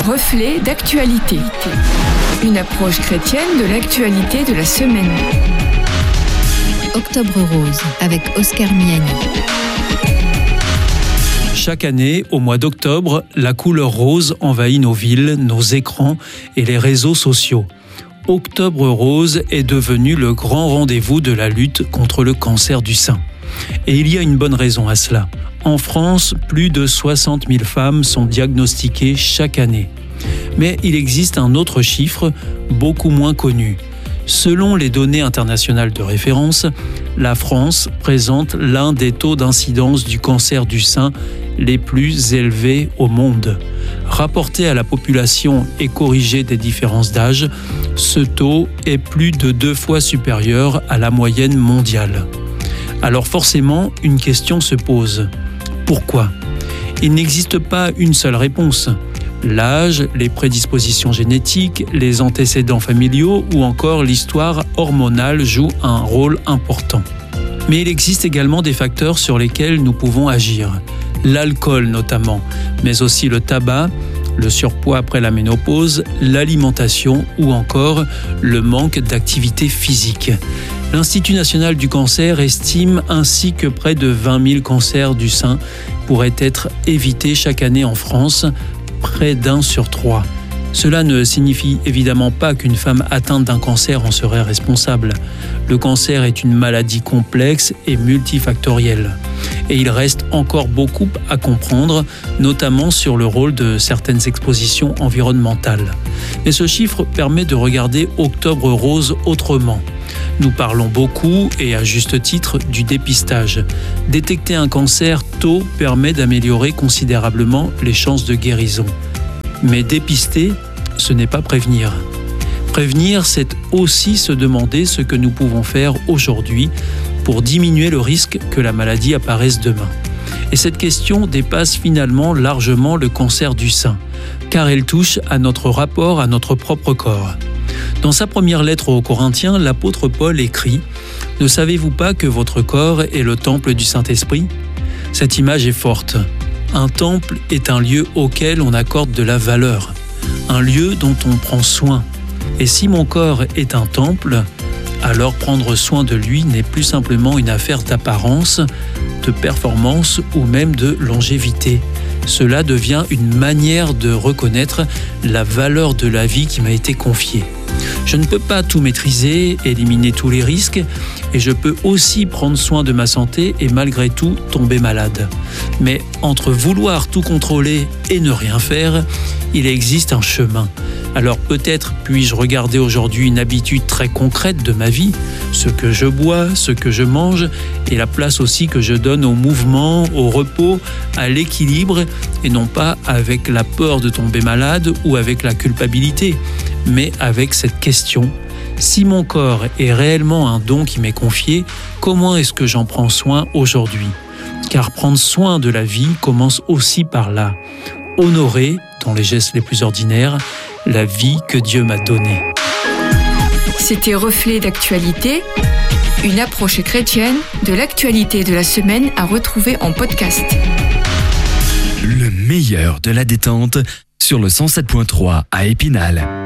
Reflet d'actualité. Une approche chrétienne de l'actualité de la semaine. Octobre rose avec Oscar Miani. Chaque année, au mois d'octobre, la couleur rose envahit nos villes, nos écrans et les réseaux sociaux. Octobre rose est devenu le grand rendez-vous de la lutte contre le cancer du sein. Et il y a une bonne raison à cela. En France, plus de 60 000 femmes sont diagnostiquées chaque année. Mais il existe un autre chiffre, beaucoup moins connu. Selon les données internationales de référence, la France présente l'un des taux d'incidence du cancer du sein les plus élevés au monde. Rapporté à la population et corrigé des différences d'âge, ce taux est plus de 2 fois supérieur à la moyenne mondiale. Alors forcément, une question se pose. Pourquoi ? Il n'existe pas une seule réponse. L'âge, les prédispositions génétiques, les antécédents familiaux ou encore l'histoire hormonale jouent un rôle important. Mais il existe également des facteurs sur lesquels nous pouvons agir. L'alcool notamment, mais aussi le tabac, le surpoids après la ménopause, l'alimentation ou encore le manque d'activité physique. L'Institut national du cancer estime ainsi que près de 20 000 cancers du sein pourraient être évités chaque année en France, près d'1 sur 3. Cela ne signifie évidemment pas qu'une femme atteinte d'un cancer en serait responsable. Le cancer est une maladie complexe et multifactorielle. Et il reste encore beaucoup à comprendre, notamment sur le rôle de certaines expositions environnementales. Mais ce chiffre permet de regarder Octobre rose autrement. Nous parlons beaucoup, et à juste titre, du dépistage. Détecter un cancer tôt permet d'améliorer considérablement les chances de guérison. Mais dépister, ce n'est pas prévenir. Prévenir, c'est aussi se demander ce que nous pouvons faire aujourd'hui pour diminuer le risque que la maladie apparaisse demain. Et cette question dépasse finalement largement le cancer du sein, car elle touche à notre rapport à notre propre corps. Dans sa première lettre aux Corinthiens, l'apôtre Paul écrit « Ne savez-vous pas que votre corps est le temple du Saint-Esprit » Cette image est forte. Un temple est un lieu auquel on accorde de la valeur, un lieu dont on prend soin. Et si mon corps est un temple, alors prendre soin de lui n'est plus simplement une affaire d'apparence, de performance ou même de longévité. Cela devient une manière de reconnaître la valeur de la vie qui m'a été confiée. Je ne peux pas tout maîtriser, éliminer tous les risques, et je peux aussi prendre soin de ma santé et malgré tout tomber malade. Mais entre vouloir tout contrôler et ne rien faire, il existe un chemin. Alors peut-être puis-je regarder aujourd'hui une habitude très concrète de ma vie, ce que je bois, ce que je mange, et la place aussi que je donne au mouvement, au repos, à l'équilibre, et non pas avec la peur de tomber malade ou avec la culpabilité, mais avec cette question. Si mon corps est réellement un don qui m'est confié, comment est-ce que j'en prends soin aujourd'hui ? Car prendre soin de la vie commence aussi par là. Honorer, dans les gestes les plus ordinaires, la vie que Dieu m'a donnée. C'était Reflet d'actualité, une approche chrétienne de l'actualité de la semaine à retrouver en podcast. Le meilleur de la détente sur le 107.3 à Épinal.